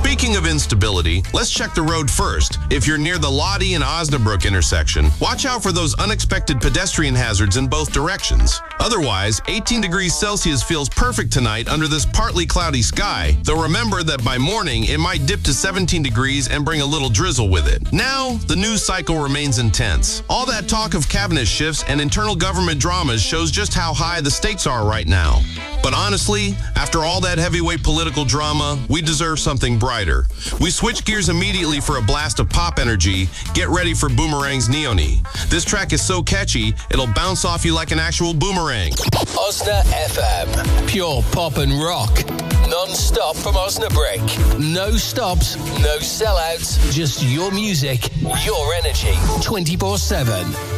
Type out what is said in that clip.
Speaking of instability, let's check the road first. If you're near the Lottie and Osnabrück intersection, watch out for those unexpected pedestrian hazards in both directions. Otherwise, 18 degrees Celsius feels perfect tonight under this partly cloudy sky, though remember that by morning it might dip to 17 degrees and bring a little drizzle with it. Now, the news cycle remains intense. All that talk of cabinet shifts and internal government dramas shows just how high the stakes are right now. But honestly, after all that heavyweight political drama, we deserve something brighter. We switch gears immediately for a blast of pop energy. Get ready for Boomerang's Neone. This track is so catchy, it'll bounce off you like an actual boomerang. Osna FM. Pure pop and rock. Non-stop from Osnabrück. No stops, no sellouts, just your music, your energy, 24/7.